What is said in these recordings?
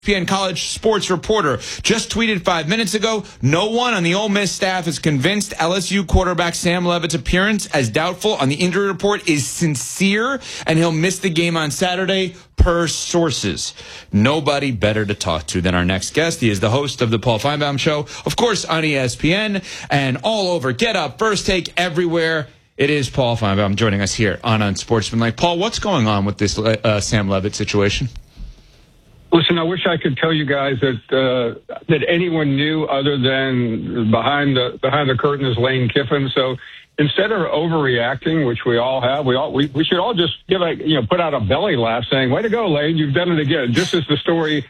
ESPN college sports reporter just tweeted 5 minutes ago, no one on the Ole Miss staff is convinced LSU quarterback Sam Leavitt's appearance as doubtful on the injury report is sincere, and he'll miss the game on Saturday, per sources. Nobody better to talk to than our next guest. He is the host of the Paul Finebaum Show, of course, on ESPN and all over Get Up, First Take, everywhere. It is Paul Finebaum joining us here on Unsportsmanlike. Paul, what's going on with this Sam Leavitt situation? Listen, I wish I could tell you guys that anyone knew other than behind the curtain is Lane Kiffin. So instead of overreacting, which we all have, we should all just put out a belly laugh saying, "Way to go, Lane! You've done it again." Just as the story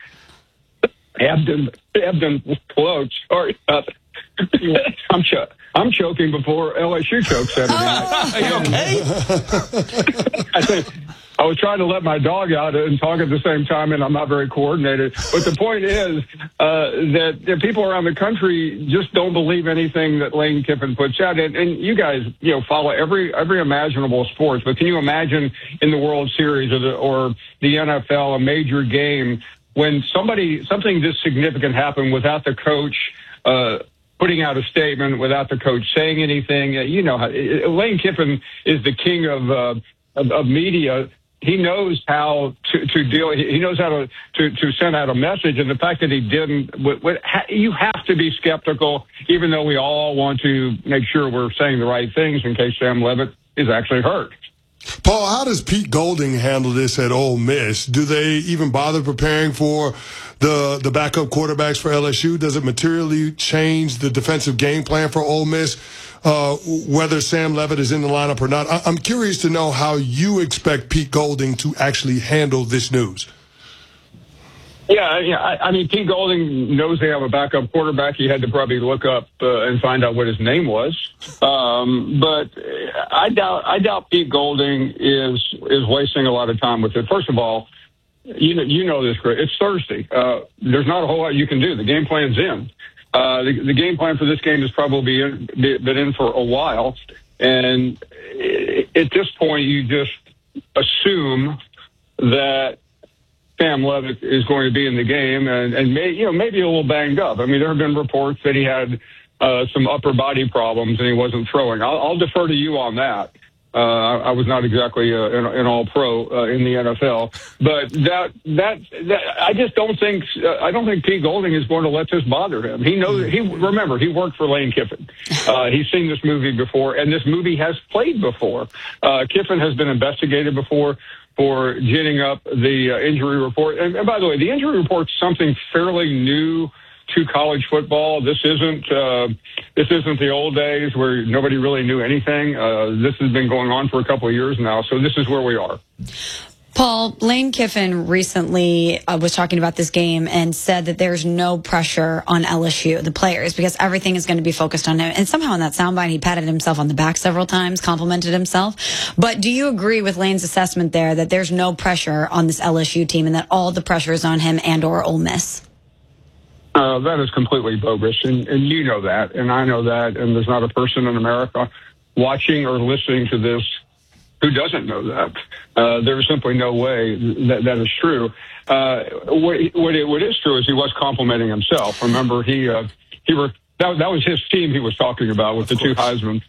Abden floats. Sorry, I'm choking before LSU chokes Saturday night. Are you okay? I think I was trying to let my dog out and talk at the same time, and I'm not very coordinated. But the point is that people around the country just don't believe anything that Lane Kiffin puts out. And you guys, follow every imaginable sports. But can you imagine in the World Series or the NFL, a major game, when something this significant happened without the coach putting out a statement, without the coach saying anything? Lane Kiffin is the king of media. He knows how to deal. He knows how to send out a message. And the fact that he didn't, you have to be skeptical, even though we all want to make sure we're saying the right things in case Sam Leavitt is actually hurt. Paul, how does Pete Golding handle this at Ole Miss? Do they even bother preparing for the backup quarterbacks for LSU? Does it materially change the defensive game plan for Ole Miss, whether Sam Leavitt is in the lineup or not? I'm curious to know how you expect Pete Golding to actually handle this news. Yeah. I mean, Pete Golding knows they have a backup quarterback. He had to probably look up and find out what his name was. But I doubt Pete Golding is wasting a lot of time with it. First of all, you know this, Chris. It's Thursday. There's not a whole lot you can do. The game plan's in. The game plan for this game has probably been in for a while. And at this point, you just assume that Sam Leavitt is going to be in the game and maybe a little banged up. I mean, there have been reports that he had some upper body problems and he wasn't throwing. I'll defer to you on that. I was not exactly an all-pro in the NFL, but I just don't think Pete Golding is going to let this bother him. He knows. Remember, he worked for Lane Kiffin. He's seen this movie before, and this movie has played before. Kiffin has been investigated before for ginning up the injury report. And by the way, the injury report's something fairly new to college football. This isn't the old days where nobody really knew anything. This has been going on for a couple of years now, so this is where we are. Paul, Lane Kiffin recently was talking about this game and said that there's no pressure on LSU, the players, because everything is going to be focused on him. And somehow in that soundbite, he patted himself on the back several times, complimented himself. But do you agree with Lane's assessment there that there's no pressure on this LSU team and that all the pressure is on him and or Ole Miss? That is completely bogus, and you know that, and I know that, and there's not a person in America watching or listening to this who doesn't know that. There's simply no way that is true. What is true is he was complimenting himself. Remember, that was his team he was talking about with the two Heisman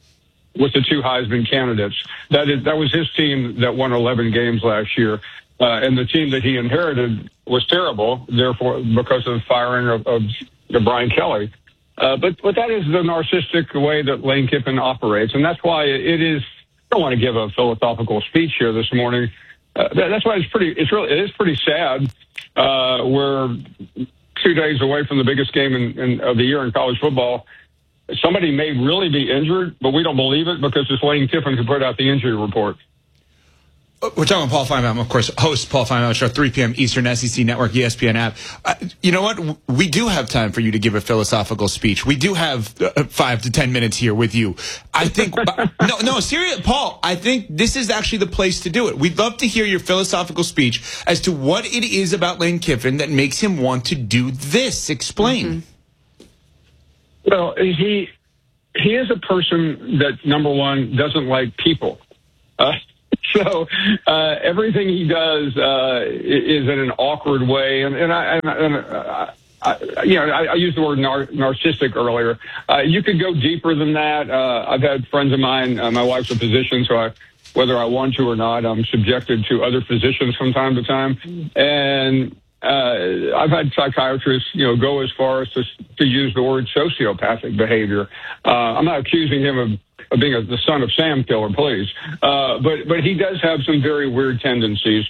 candidates. That was his team that won 11 games last year. And the team that he inherited was terrible, therefore, because of the firing of Brian Kelly. But that is the narcissistic way that Lane Kiffin operates, and that's why it is. I don't want to give a philosophical speech here this morning. That's why it is pretty sad. We're 2 days away from the biggest game of the year in college football. Somebody may really be injured, but we don't believe it because it's Lane Kiffin who put out the injury report. We're talking with Paul Finebaum, of course, host Paul Finebaum Show, 3 p.m. Eastern, SEC Network, ESPN app. You know what? We do have time for you to give a philosophical speech. We do have 5 to 10 minutes here with you. I think, no, seriously, Paul, I think this is actually the place to do it. We'd love to hear your philosophical speech as to what it is about Lane Kiffin that makes him want to do this. Explain. Mm-hmm. Well, he is a person that, number one, doesn't like people. So everything he does is in an awkward way, I used the word narcissistic earlier. You could go deeper than that. I've had friends of mine. My wife's a physician, so whether I want to or not, I'm subjected to other physicians from time to time, and I've had psychiatrists, go as far as to use the word sociopathic behavior. I'm not accusing him of being the son of Sam killer, please. But he does have some very weird tendencies.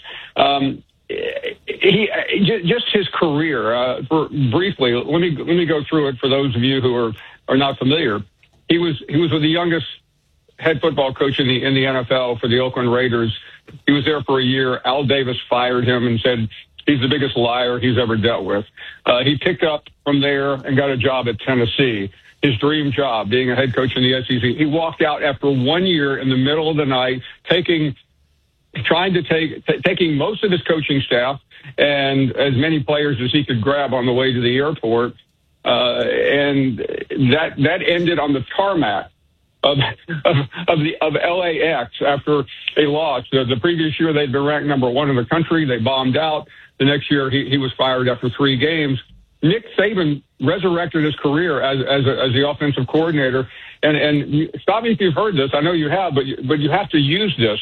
He just his career. Briefly, let me go through it for those of you who are not familiar. He was with the youngest head football coach in the NFL for the Oakland Raiders. He was there for a year. Al Davis fired him and said he's the biggest liar he's ever dealt with. He picked up from there and got a job at Tennessee, his dream job, being a head coach in the SEC. He walked out after 1 year in the middle of the night, taking most of his coaching staff and as many players as he could grab on the way to the airport. And that ended on the tarmac of LAX after a loss. The previous year they'd been ranked number 1 in the country. They bombed out. The next year he was fired after 3 games. Nick Saban resurrected his career as the offensive coordinator. And stop me if you've heard this. I know you have, but you have to use this.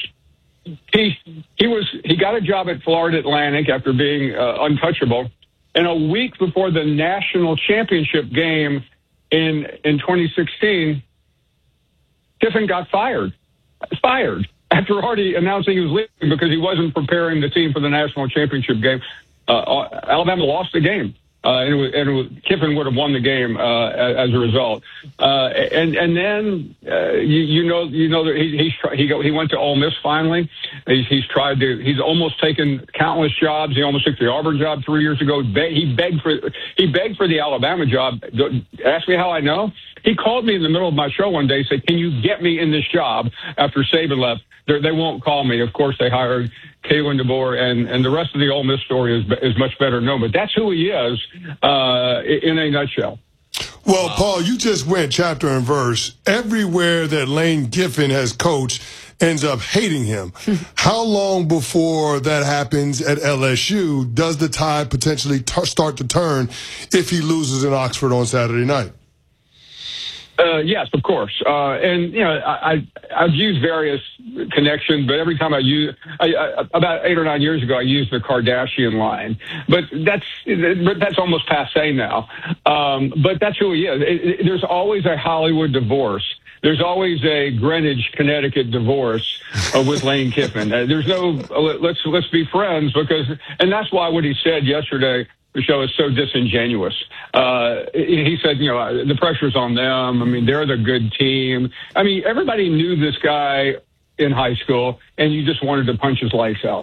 He got a job at Florida Atlantic after being untouchable. And a week before the national championship game in 2016, Kiffin got fired after already announcing he was leaving because he wasn't preparing the team for the national championship game. Alabama lost the game. Kiffin would have won the game as a result. And then that he went to Ole Miss finally. He's almost taken countless jobs. He almost took the Auburn job 3 years ago. He begged for the Alabama job. Ask me how I know. He called me in the middle of my show one day, said, "Can you get me in this job?" After Saban left, they won't call me. Of course, they hired Kalen DeBoer, and the rest of the Ole Miss story is much better known. But that's who he is in a nutshell. Well, Paul, you just went chapter and verse. Everywhere that Lane Kiffin has coached ends up hating him. How long before that happens at LSU does the tide potentially start to turn if he loses in Oxford on Saturday night? Yes, of course. And, I've used various connections, but every time about 8 or 9 years ago, I used the Kardashian line. But that's almost passé now. But that's who he is. There's always a Hollywood divorce. There's always a Greenwich, Connecticut divorce with Lane Kiffin. There's no, let's be friends and that's why what he said yesterday, the show is so disingenuous. He said, the pressure's on them. I mean, they're the good team. I mean, everybody knew this guy in high school, and you just wanted to punch his lights out.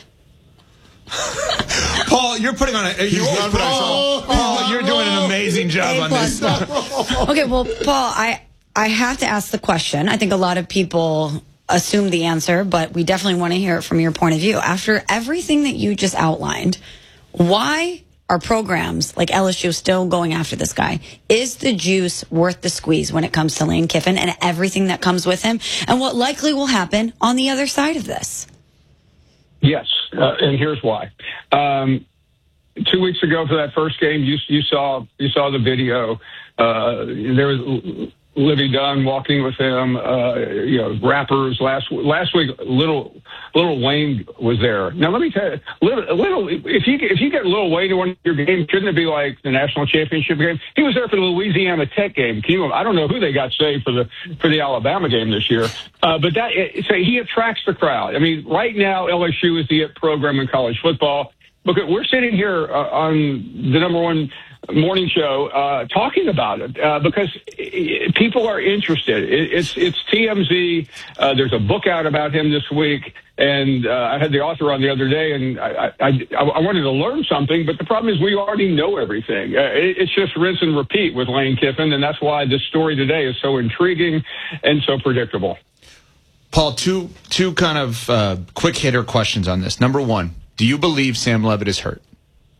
Paul, you're putting on Paul, you're doing an amazing job on this. Okay, well, Paul, I have to ask the question. I think a lot of people assume the answer, but we definitely want to hear it from your point of view. After everything that you just outlined, why are programs like LSU still going after this guy? Is the juice worth the squeeze when it comes to Lane Kiffin and everything that comes with him and what likely will happen on the other side of this? Yes, and here's why. 2 weeks ago for that first game, you saw the video. There was Livy Dunn walking with him, rappers. Last week, Little Wayne was there. Now let me tell you, if you get Lil Wayne to one of your games, shouldn't it be like the national championship game? He was there for the Louisiana Tech game. I don't know who they got saved for the Alabama game this year, but he attracts the crowd. I mean, right now LSU is the it program in college football. Look, we're sitting here on the number one morning show talking about it because people are interested. It's TMZ. There's a book out about him this week, and I had the author on the other day, and I wanted to learn something, but the problem is we already know everything. It's just rinse and repeat with Lane Kiffin, and that's why this story today is so intriguing and so predictable. Paul, two kind of quick hitter questions on this. Number one, do you believe Sam Leavitt is hurt?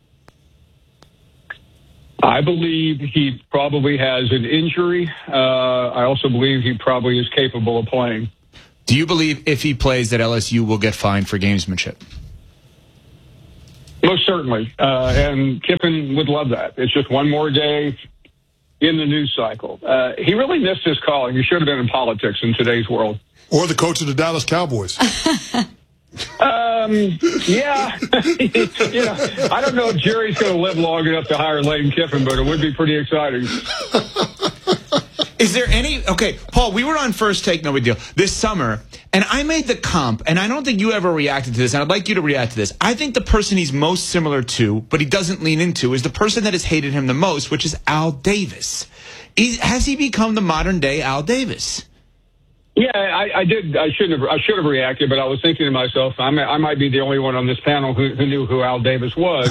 I believe he probably has an injury. I also believe he probably is capable of playing. Do you believe if he plays that LSU will get fined for gamesmanship? Most certainly. And Kiffin would love that. It's just one more day in the news cycle. He really missed his calling. He should have been in politics in today's world. Or the coach of the Dallas Cowboys. Yeah. I don't know if Jerry's going to live long enough to hire Lane Kiffin, but it would be pretty exciting. Is there any... Okay, Paul, we were on First Take, no big deal, this summer, and I made the comp, and I don't think you ever reacted to this, and I'd like you to react to this. I think the person he's most similar to, but he doesn't lean into, is the person that has hated him the most, which is Al Davis. Has he become the modern-day Al Davis? Yeah, I did. I should have reacted, but I was thinking to myself, I might be the only one on this panel who knew who Al Davis was.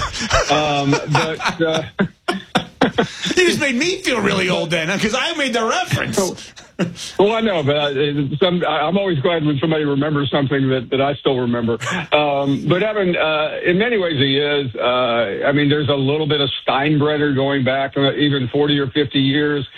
You just made me feel really old then, because I made the reference. Well, I know, but I'm always glad when somebody remembers something that I still remember. But Evan, in many ways he is. There's a little bit of Steinbrenner going back even 40 or 50 years.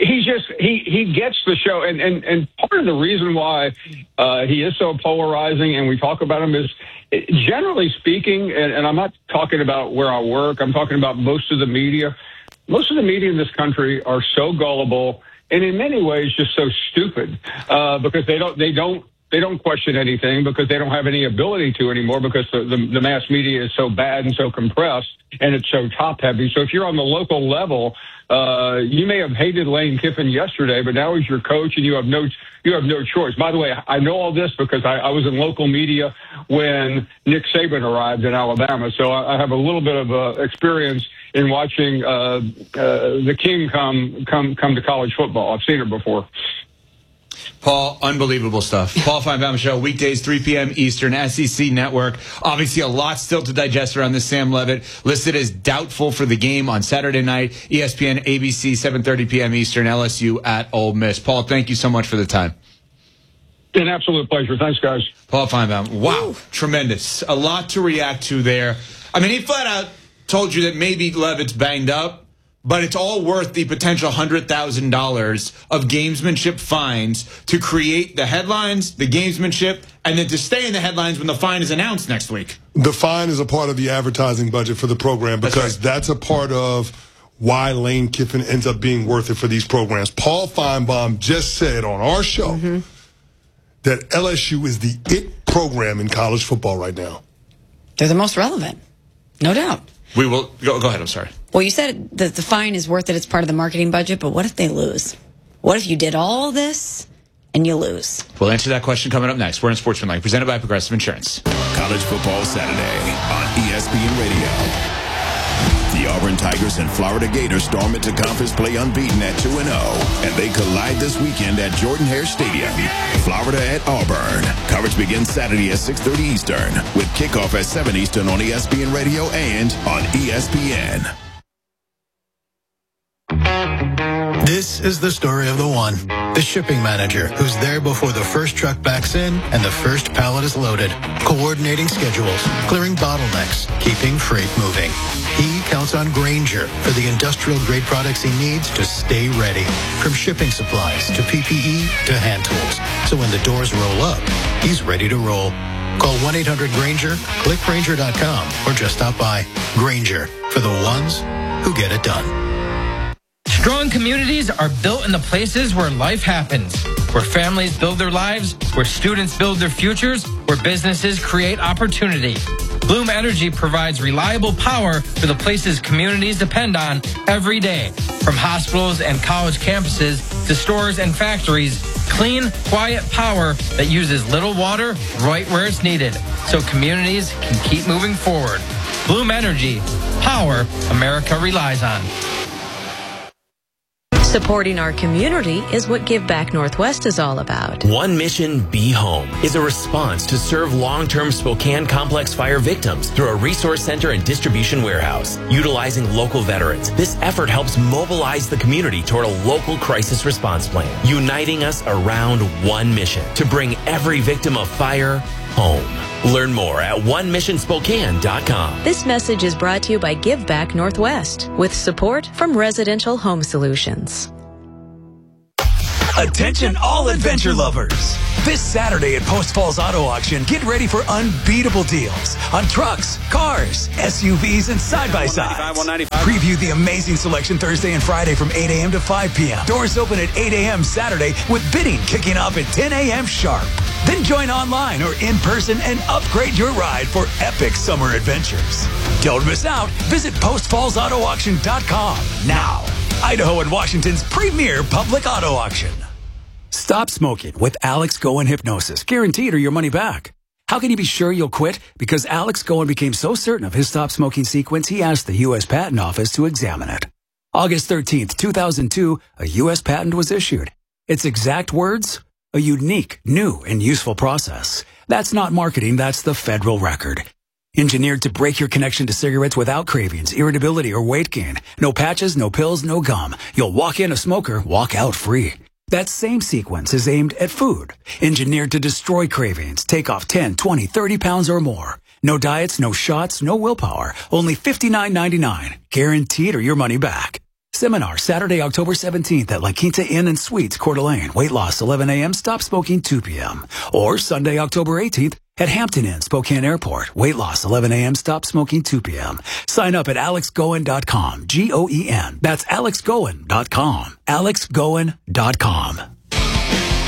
He gets the show. And part of the reason why he is so polarizing and we talk about him is, generally speaking, and I'm not talking about where I work, I'm talking about most of the media. Most of the media in this country are so gullible and in many ways just so stupid because they don't question anything because they don't have any ability to anymore because the mass media is so bad and so compressed and it's so top heavy. So if you're on the local level, you may have hated Lane Kiffin yesterday, but now he's your coach and you have no choice. By the way, I know all this because I was in local media when Nick Saban arrived in Alabama. So I have a little bit of experience in watching the king come to college football. I've seen it before. Paul, unbelievable stuff. Paul Finebaum Show, weekdays, 3 p.m. Eastern, SEC Network. Obviously, a lot still to digest around this Sam Levitt. Listed as doubtful for the game on Saturday night. ESPN, ABC, 7:30 p.m. Eastern, LSU at Ole Miss. Paul, thank you so much for the time. An absolute pleasure. Thanks, guys. Paul Finebaum. Wow, tremendous. A lot to react to there. I mean, he flat out told you that maybe Levitt's banged up, but it's all worth the potential $100,000 of gamesmanship fines to create the headlines, the gamesmanship, and then to stay in the headlines when the fine is announced next week. The fine is a part of the advertising budget for the program because that's a part of why Lane Kiffin ends up being worth it for these programs. Paul Finebaum just said on our show that LSU is the it program in college football right now. They're the most relevant, no doubt. We will go ahead. I'm sorry. Well, you said that the fine is worth it. It's part of the marketing budget. But what if they lose? What if you did all this and you lose? We'll answer that question coming up next. We're in Sportsmanlike, presented by Progressive Insurance. College football Saturday on ESPN Radio. The Auburn Tigers and Florida Gators storm into conference play unbeaten at 2-0, and they collide this weekend at Jordan-Hare Stadium. Florida at Auburn. Coverage begins Saturday at 6:30 Eastern, with kickoff at 7 Eastern on ESPN Radio and on ESPN. This is the story of the one, the shipping manager who's there before the first truck backs in and the first pallet is loaded, coordinating schedules, clearing bottlenecks, keeping freight moving. He counts on Grainger for the industrial-grade products he needs to stay ready, from shipping supplies to PPE to hand tools. So when the doors roll up, he's ready to roll. Call 1-800-GRAINGER, click Grainger.com, or just stop by. Grainger, for the ones who get it done. Strong communities are built in the places where life happens, where families build their lives, where students build their futures, where businesses create opportunity. Bloom Energy provides reliable power for the places communities depend on every day. From hospitals and college campuses to stores and factories, clean, quiet power that uses little water right where it's needed, so communities can keep moving forward. Bloom Energy, power America relies on. Supporting our community is what Give Back Northwest is all about. One Mission, Be Home is a response to serve long-term Spokane complex fire victims through a resource center and distribution warehouse. Utilizing local veterans, this effort helps mobilize the community toward a local crisis response plan, uniting us around one mission to bring every victim of fire home. Learn more at onemissionspokane.com. This message is brought to you by Give Back Northwest with support from Residential Home Solutions. Attention all adventure lovers. This Saturday at Post Falls Auto Auction, get ready for unbeatable deals on trucks, cars, SUVs, and side-by-sides. Preview the amazing selection Thursday and Friday from 8 a.m. to 5 p.m. Doors open at 8 a.m. Saturday with bidding kicking off at 10 a.m. sharp. Then join online or in person and upgrade your ride for epic summer adventures. Don't miss out. Visit postfallsautoauction.com now. Idaho and Washington's premier public auto auction. Stop smoking with Alex Goen Hypnosis, guaranteed or your money back. How can you be sure you'll quit? Because Alex Goen became so certain of his stop smoking sequence, he asked the U.S. Patent Office to examine it. August 13th, 2002, a U.S. patent was issued. Its exact words? A unique, new, and useful process. That's not marketing, that's the federal record. Engineered to break your connection to cigarettes without cravings, irritability, or weight gain. No patches, no pills, no gum. You'll walk in a smoker, walk out free. That same sequence is aimed at food. Engineered to destroy cravings, take off 10, 20, 30 pounds or more. No diets, no shots, no willpower. Only $59.99. Guaranteed or your money back. Seminar Saturday, October 17th at La Quinta Inn and Suites, Coeur d'Alene. Weight loss 11 a.m., stop smoking 2 p.m. Or Sunday, October 18th at Hampton Inn, Spokane Airport. Weight loss 11 a.m., stop smoking 2 p.m. Sign up at alexgoen.com. Goen. That's alexgoen.com. alexgoen.com.